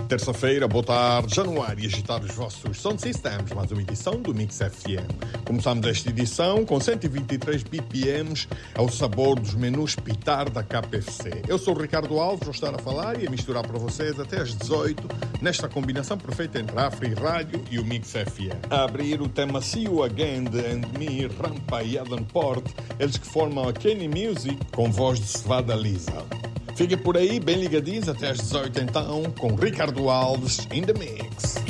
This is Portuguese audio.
Terça-feira, boa tarde, januário, e agitar os vossos sound systems, mais uma edição do Mix FM. Começamos esta edição com 123 BPMs, ao sabor dos menus pitar da KFC. Eu sou o Ricardo Alves, vou estar a falar e a misturar para vocês até às 18, nesta combinação perfeita entre a Free Rádio e o Mix FM. A abrir o tema See You Again de And Me, Rampa e Adam Port, eles que formam a Kenny Music com voz de Cevada Lisa. Fiquem por aí, bem ligadinhos, até às 18 então, com Ricardo Alves in the Mix.